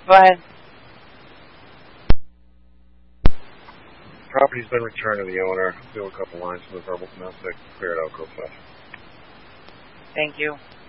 Go ahead. Property's been returned to the owner. Do a couple lines from the verbal domestic. Clear it out real fast. Thank you.